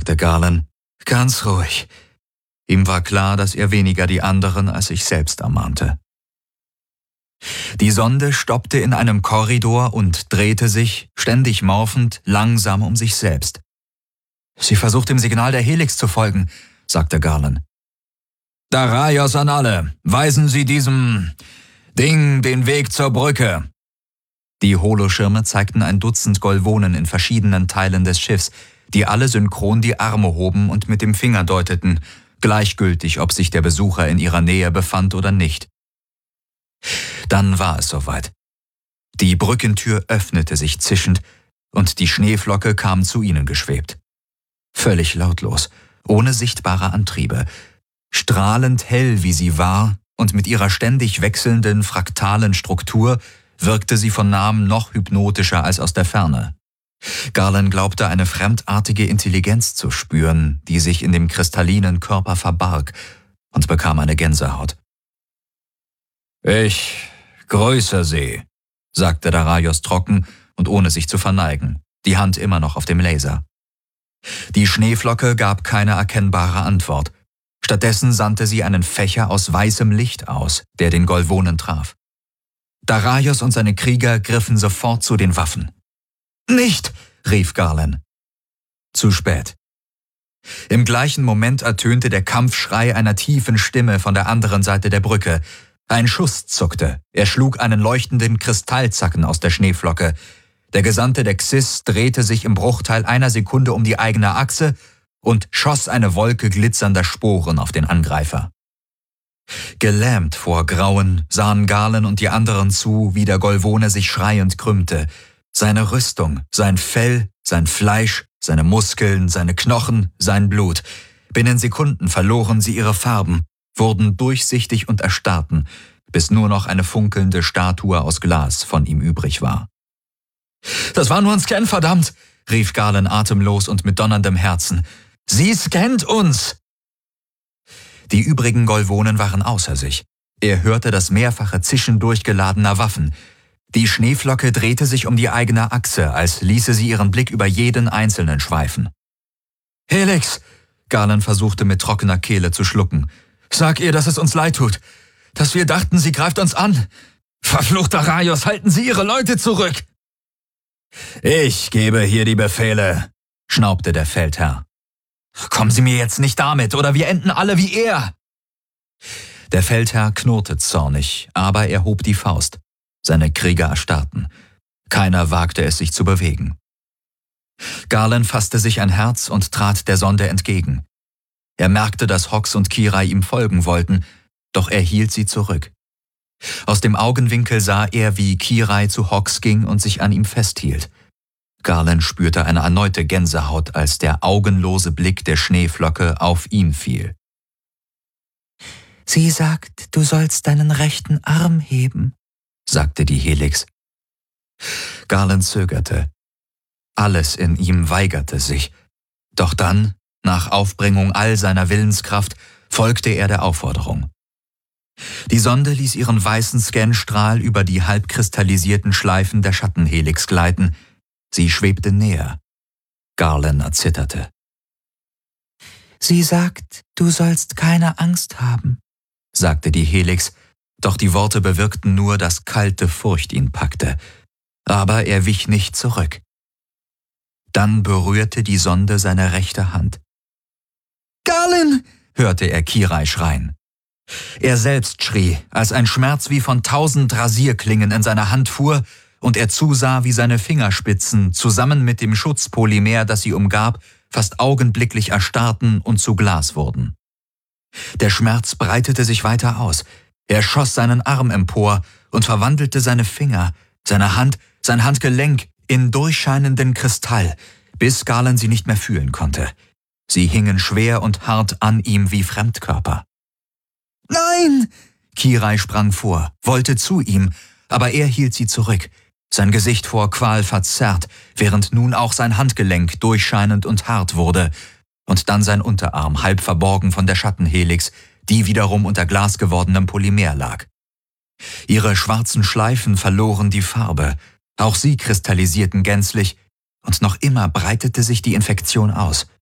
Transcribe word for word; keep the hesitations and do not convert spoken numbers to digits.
sagte Garland. »Ganz ruhig.« Ihm war klar, dass er weniger die anderen als sich selbst ermahnte. Die Sonde stoppte in einem Korridor und drehte sich, ständig morphend, langsam um sich selbst. »Sie versucht dem Signal der Helix zu folgen«, sagte Garland. »Daraios an alle, weisen Sie diesem Ding den Weg zur Brücke.« Die Holoschirme zeigten ein Dutzend Golvonen in verschiedenen Teilen des Schiffs, die alle synchron die Arme hoben und mit dem Finger deuteten, gleichgültig, ob sich der Besucher in ihrer Nähe befand oder nicht. Dann war es soweit. Die Brückentür öffnete sich zischend und die Schneeflocke kam zu ihnen geschwebt. Völlig lautlos, ohne sichtbare Antriebe, strahlend hell wie sie war und mit ihrer ständig wechselnden fraktalen Struktur wirkte sie von nahem noch hypnotischer als aus der Ferne. Garland glaubte, eine fremdartige Intelligenz zu spüren, die sich in dem kristallinen Körper verbarg, und bekam eine Gänsehaut. »Ich grüße Sie«, sagte Daraios trocken und ohne sich zu verneigen, die Hand immer noch auf dem Laser. Die Schneeflocke gab keine erkennbare Antwort. Stattdessen sandte sie einen Fächer aus weißem Licht aus, der den Golvonen traf. Daraios und seine Krieger griffen sofort zu den Waffen. »Nicht!« rief Garland. Zu spät. Im gleichen Moment ertönte der Kampfschrei einer tiefen Stimme von der anderen Seite der Brücke. Ein Schuss zuckte, er schlug einen leuchtenden Kristallzacken aus der Schneeflocke. Der Gesandte der Xyz drehte sich im Bruchteil einer Sekunde um die eigene Achse und schoss eine Wolke glitzernder Sporen auf den Angreifer. Gelähmt vor Grauen sahen Garland und die anderen zu, wie der Golvone sich schreiend krümmte. Seine Rüstung, sein Fell, sein Fleisch, seine Muskeln, seine Knochen, sein Blut. Binnen Sekunden verloren sie ihre Farben, wurden durchsichtig und erstarrten, bis nur noch eine funkelnde Statue aus Glas von ihm übrig war. »Das war nur ein Scan, verdammt«, rief Garland atemlos und mit donnerndem Herzen. »Sie scannt uns!« Die übrigen Golvonen waren außer sich. Er hörte das mehrfache Zischen durchgeladener Waffen. Die Schneeflocke drehte sich um die eigene Achse, als ließe sie ihren Blick über jeden Einzelnen schweifen. »Helix«, Garland versuchte mit trockener Kehle zu schlucken. »Sag ihr, dass es uns leid tut, dass wir dachten, sie greift uns an. Verfluchter Daraios, halten Sie Ihre Leute zurück!« »Ich gebe hier die Befehle«, schnaubte der Feldherr. »Kommen Sie mir jetzt nicht damit, oder wir enden alle wie er!« Der Feldherr knurrte zornig, aber er hob die Faust. Seine Krieger erstarrten. Keiner wagte es, sich zu bewegen. Garland fasste sich ein Herz und trat der Sonde entgegen. Er merkte, dass Hox und Kirai ihm folgen wollten, doch er hielt sie zurück. Aus dem Augenwinkel sah er, wie Kirai zu Hox ging und sich an ihm festhielt. Garland spürte eine erneute Gänsehaut, als der augenlose Blick der Schneeflocke auf ihn fiel. »Sie sagt, du sollst deinen rechten Arm heben«, sagte die Helix. Garland zögerte. Alles in ihm weigerte sich. Doch dann, nach Aufbringung all seiner Willenskraft, folgte er der Aufforderung. Die Sonde ließ ihren weißen Scanstrahl über die halbkristallisierten Schleifen der Schattenhelix gleiten. Sie schwebte näher. Garland erzitterte. »Sie sagt, du sollst keine Angst haben«, sagte die Helix, doch die Worte bewirkten nur, dass kalte Furcht ihn packte. Aber er wich nicht zurück. Dann berührte die Sonde seine rechte Hand. »Garland«, hörte er Kirai schreien. Er selbst schrie, als ein Schmerz wie von tausend Rasierklingen in seiner Hand fuhr und er zusah, wie seine Fingerspitzen zusammen mit dem Schutzpolymer, das sie umgab, fast augenblicklich erstarrten und zu Glas wurden. Der Schmerz breitete sich weiter aus. Er schoss seinen Arm empor und verwandelte seine Finger, seine Hand, sein Handgelenk in durchscheinenden Kristall, bis Garland sie nicht mehr fühlen konnte. Sie hingen schwer und hart an ihm wie Fremdkörper. »Nein!« Kirai sprang vor, wollte zu ihm, aber er hielt sie zurück, sein Gesicht vor Qual verzerrt, während nun auch sein Handgelenk durchscheinend und hart wurde, und dann sein Unterarm halb verborgen von der Schattenhelix, die wiederum unter glasgewordenem Polymer lag. Ihre schwarzen Schleifen verloren die Farbe, auch sie kristallisierten gänzlich, und noch immer breitete sich die Infektion aus.